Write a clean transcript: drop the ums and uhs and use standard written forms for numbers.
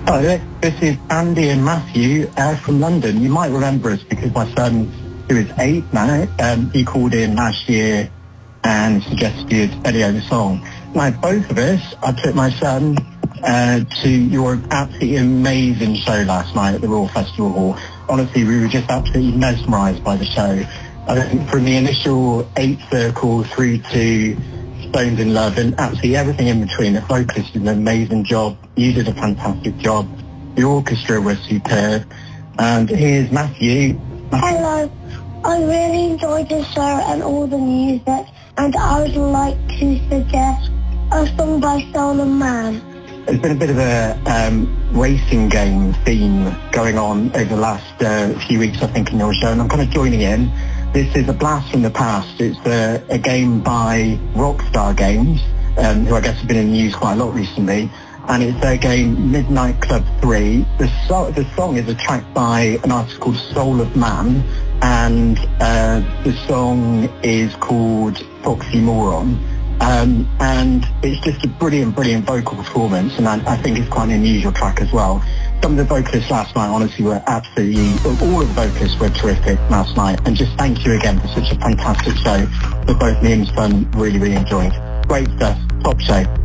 Hi there, this is Andy and Matthew from London. You might remember us because my son, who is 8 now, he called in last year and suggested Elio the song. Now, both of us, I took my son to your absolutely amazing show last night at the Royal Festival Hall. Honestly, we were just absolutely mesmerised by the show. I think from the initial 8 circle through to Stoned in Love and absolutely everything in between. The vocalist did an amazing job. You did a fantastic job. The orchestra was superb. And here's Matthew. Hello. I really enjoyed the show and all the music, and I would like to suggest a song by Soul of Man. There's been a bit of a racing game theme going on over the last few weeks, I think, in your show, and I'm kind of joining in. This is a blast from the past. It's a game by Rockstar Games, who I guess have been in the news quite a lot recently, and it's their game Midnight Club 3. The song is a track by an artist called Soul of Man, and the song is called Foxymoron. And it's just a brilliant vocal performance, and I think it's quite an unusual track as well. Some of the vocalists last night, honestly, were absolutely, all of the vocalists were terrific last night, and just thank you again for such a fantastic show that both me and son really enjoyed. Great stuff, top show.